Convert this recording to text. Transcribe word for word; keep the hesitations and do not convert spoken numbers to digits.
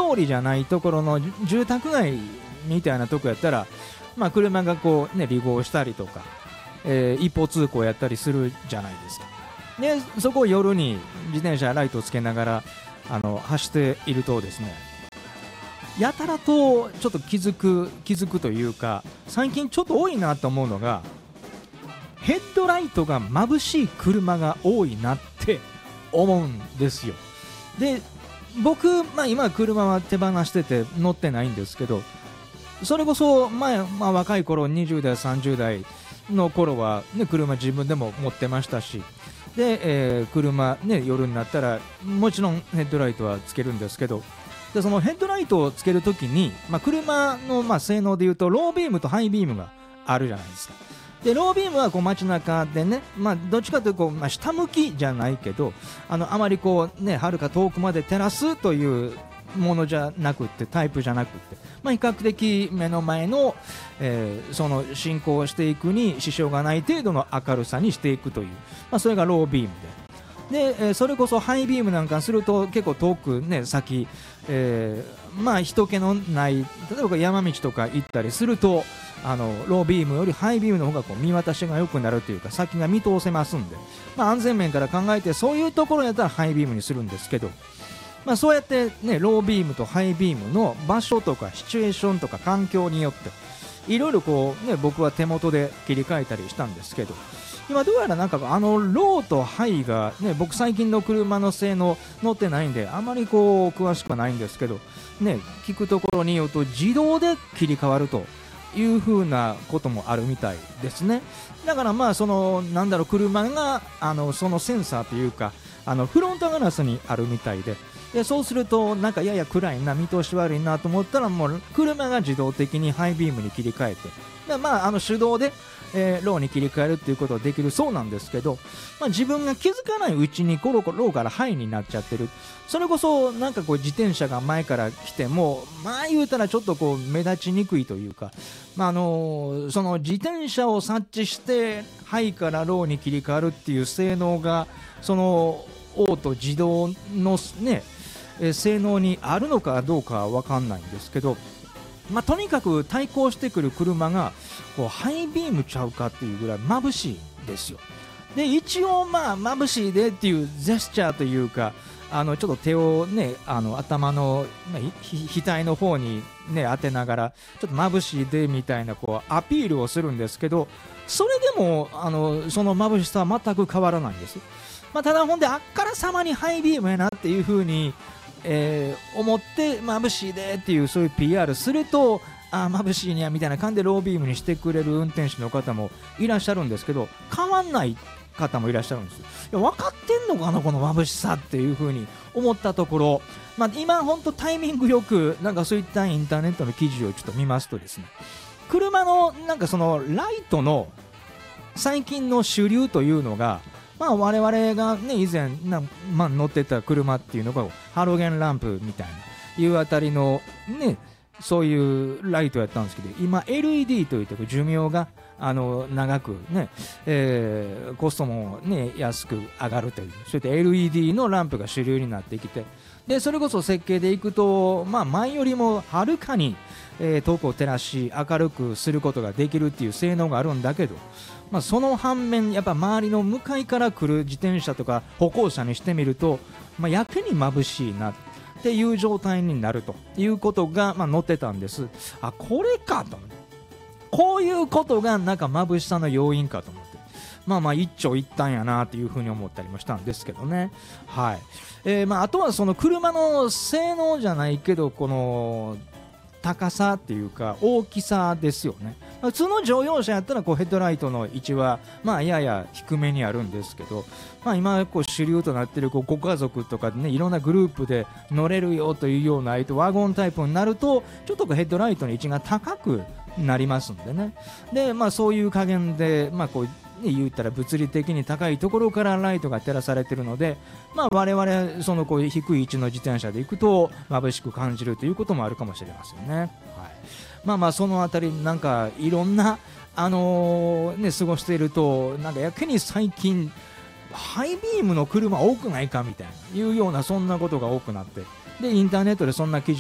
りじゃないところの住宅街みたいなとこやったら、まあ、車がこう、ね、離合したりとか、えー、一方通行やったりするじゃないですか。でそこを夜に自転車ライトをつけながらあの走っているとですね、やたらとちょっと気づく気づくというか、最近ちょっと多いなと思うのが、ヘッドライトが眩しい車が多いなって思うんですよ。で僕、まあ、今車は手放してて乗ってないんですけど、それこそ前、まあ、若い頃にじゅう代さんじゅう代の頃は、ね、車自分でも持ってましたし、で、えー、車、ね、夜になったらもちろんヘッドライトはつけるんですけど、でそのヘッドライトをつけるときに、まあ、車のまあ性能でいうとロービームとハイビームがあるじゃないですか。でロービームはこう街中でね、まあ、どっちかというとこう、まあ、下向きじゃないけど、あのあまりこうね遥か遠くまで照らすというものじゃなくて、タイプじゃなくて、まあ、比較的目の前の、えー、その進行していくに支障がない程度の明るさにしていくという、まあ、それがロービームで、で、えー、それこそハイビームなんかすると結構遠くね先、えー、まあ人気のない例えば山道とか行ったりすると、あのロービームよりハイビームの方がこう見渡しが良くなるというか、先が見通せますんで、まあ、安全面から考えてそういうところやったらハイビームにするんですけど、まあ、そうやって、ね、ロービームとハイビームの場所とかシチュエーションとか環境によっていろいろこう、ね、僕は手元で切り替えたりしたんですけど、今どうやらなんかあのローとハイが、ね、僕最近の車の性能乗ってないんであまりこう詳しくはないんですけど、ね、聞くところによると自動で切り替わるという風なこともあるみたいですね。だからまあそのなんだろう、車があのそのセンサーというかあのフロントガラスにあるみたいで、でそうするとなんかやや暗いな、見通し悪いなと思ったらもう車が自動的にハイビームに切り替えて、で、まあ、あの手動で、えー、ローに切り替えるっていうことができるそうなんですけど、まあ、自分が気づかないうちにコロコロローからハイになっちゃってる。それこそなんかこう自転車が前から来てもまあ言うたらちょっとこう目立ちにくいというか、まああのー、その自転車を察知してハイからローに切り替わるっていう性能がそのオート自動のねえ性能にあるのかどうかは分かんないんですけど、まあ、とにかく対抗してくる車がこうハイビームちゃうかっていうぐらい眩しいですよ。で一応まあ眩しいでっていうジェスチャーというか、あのちょっと手をねあの頭の、まあ、額の方にね当てながらちょっと眩しいでみたいなこうアピールをするんですけど、それでもあのその眩しさは全く変わらないんです。まあ、ただほんであっからさまにハイビームやなっていう風にえー、思って眩しいでっていうそういう ピーアール すると、あー眩しいにゃみたいな感じでロービームにしてくれる運転手の方もいらっしゃるんですけど、変わんない方もいらっしゃるんです。いや分かってんのかなこの眩しさっていう風に思ったところ、まあ、今本当タイミングよくなんかそういったインターネットの記事をちょっと見ますとですね、車のなんかそのライトの最近の主流というのが、まあ、我々が、ね、以前な、まあ、乗ってた車っていうのがハロゲンランプみたいないうあたりの、ね、そういうライトやったんですけど、今 エルイーディー といって寿命があの長く、ねえー、コストも、ね、安く上がるという、そういった エルイーディー のランプが主流になってきて、でそれこそ設計でいくと、まあ、前よりもはるかに、えー、遠くを照らし明るくすることができるっていう性能があるんだけど、まあ、その反面やっぱ周りの向かいから来る自転車とか歩行者にしてみると、まあ、やけに眩しいなっていう状態になるということが、まあ、載ってたんです。あ、これかと、こういうことがなんか眩しさの要因かと思って、まあまあ一長一短やなというふうに思ったりもしたんですけどね。はい、えー、まああとはその車の性能じゃないけどこの高さっていうか大きさですよね。普通の乗用車やったらこうヘッドライトの位置はまあやや低めにあるんですけど、まあ、今こう主流となっているこうご家族とかで、ね、いろんなグループで乗れるよというようなワゴンタイプになるとちょっとこうヘッドライトの位置が高くなりますんでね。で、まあ、そういう加減で、まあこう言ったら物理的に高いところからライトが照らされているので、まあ、我々そのこう低い位置の自転車で行くと眩しく感じるということもあるかもしれませんね。はい、まあまあそのあたりなんかいろんなあのー、ね過ごしているとなんかやけに最近ハイビームの車多くないかみたいないうようなそんなことが多くなって、でインターネットでそんな記事